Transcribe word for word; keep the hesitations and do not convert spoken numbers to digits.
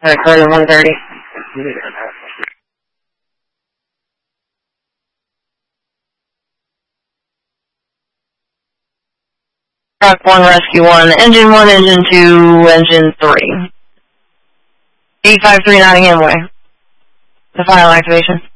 That occurred at one thirty. Truck one, Rescue one, Engine one, Engine two, Engine three. eight five three Nottingham Way. The final activation.